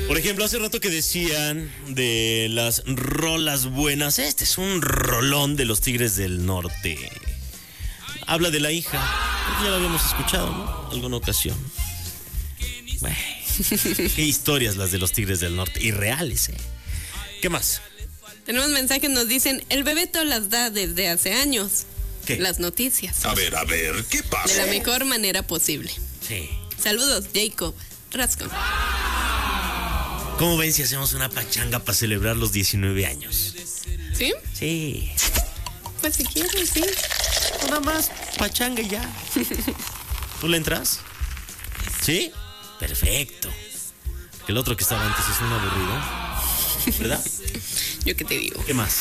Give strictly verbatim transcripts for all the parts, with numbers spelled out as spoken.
Por ejemplo, hace rato que decían de las rolas buenas. Este es un rolón de los Tigres del Norte. Habla de la hija. Ya lo habíamos escuchado, ¿no? Alguna ocasión. Bueno, qué historias las de los Tigres del Norte. Irreales, ¿eh? ¿Qué más? Tenemos mensajes, nos dicen, el Bebeto las da desde hace años. ¿Qué? Las noticias. A ver, a ver, ¿qué pasa? De la mejor manera posible. Sí. Saludos, Jacob Rascón. ¿Cómo ven si hacemos una pachanga para celebrar los diecinueve años? ¿Sí? Sí. Pues si quieres, sí. Nada más pachanga y ya. ¿Tú le entras? ¿Sí? Perfecto. Que el otro que estaba antes es un aburrido, ¿verdad? Yo qué te digo. ¿Qué más?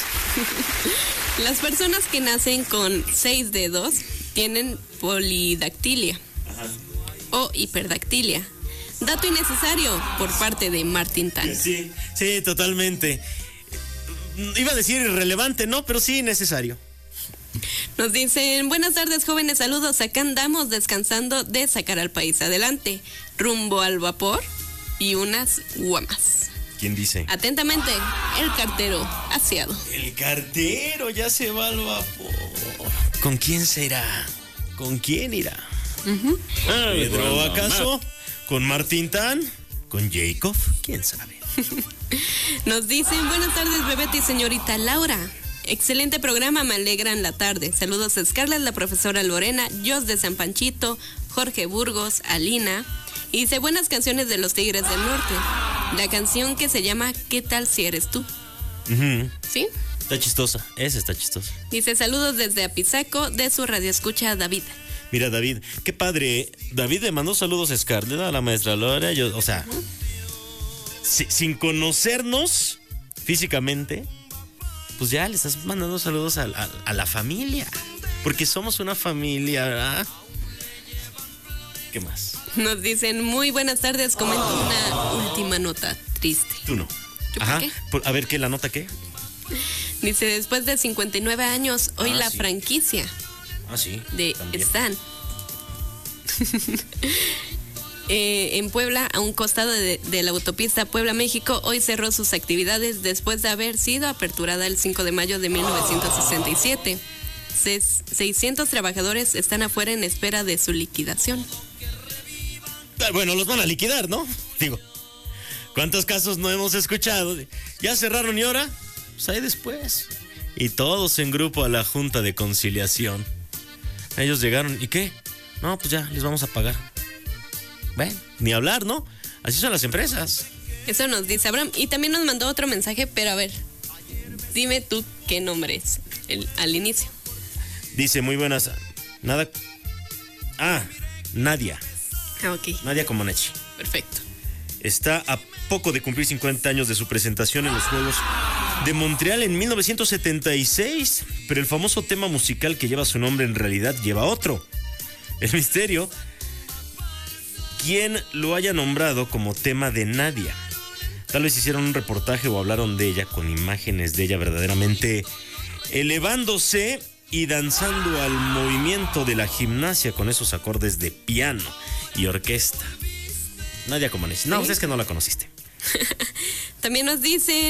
Las personas que nacen con seis dedos tienen polidactilia. Ajá. O hiperdactilia. Dato innecesario por parte de Martín Tan. Sí, sí, totalmente. Iba a decir irrelevante, ¿no? Pero sí necesario. Nos dicen, buenas tardes jóvenes, saludos, acá andamos descansando de sacar al país adelante, rumbo al vapor y unas guamas. ¿Quién dice? Atentamente, el cartero aseado. El cartero ya se va al vapor. ¿Con quién será? ¿Con quién irá? Uh-huh. ¿Pedro acaso? ¿Con Martín Tan? ¿Con Jacob? ¿Quién sabe? Nos dicen, buenas tardes, Bebeto y señorita Laura. Excelente programa, me alegran la tarde. Saludos a Scarlett, la profesora Lorena, Jos de San Panchito, Jorge Burgos, Alina. Y dice, buenas canciones de los Tigres del Norte. La canción que se llama ¿Qué tal si eres tú? Uh-huh. ¿Sí? Está chistosa, esa está chistosa. Dice, saludos desde Apizaco, de su radioescucha David. Mira, David, qué padre. David le mandó saludos a Scarlett, a la maestra Laura. Yo, o sea, uh-huh. si, sin conocernos físicamente, pues ya le estás mandando saludos a, a, a la familia. Porque somos una familia, ¿verdad? ¿Qué más? Nos dicen, muy buenas tardes, comento oh. una última nota triste. Tú no. ¿Yo Ajá. por qué? Por, a ver, ¿qué? ¿La nota qué? Dice, después de cincuenta y nueve años, hoy ah, la sí. franquicia ah, sí, de también. Stan eh, en Puebla, a un costado de, de la autopista Puebla-México, hoy cerró sus actividades después de haber sido aperturada el cinco de mayo de mil novecientos sesenta y siete. Ses, seiscientos trabajadores están afuera en espera de su liquidación. Bueno, los van a liquidar, ¿no? Digo, ¿cuántos casos no hemos escuchado? ¿Ya cerraron y ahora? Pues ahí después. Y todos en grupo a la Junta de Conciliación. Ellos llegaron, ¿y qué? No, pues ya, les vamos a pagar. Bueno, ni hablar, ¿no? Así son las empresas. Eso nos dice Abraham. Y también nos mandó otro mensaje, pero a ver, dime tú qué nombre es el, al inicio. Dice, muy buenas. Nada. Ah, Nadia. Ah, ok. Nadia Comaneci. Perfecto. Está a poco de cumplir cincuenta años de su presentación en los Juegos de Montreal en mil novecientos setenta y seis, pero el famoso tema musical que lleva su nombre en realidad lleva otro. El misterio, ¿quién lo haya nombrado como tema de Nadia? Tal vez hicieron un reportaje o hablaron de ella con imágenes de ella verdaderamente elevándose y danzando al movimiento de la gimnasia con esos acordes de piano y orquesta. Nadia Comaneci. No, ¿Sí? Es que no la conociste. También nos dice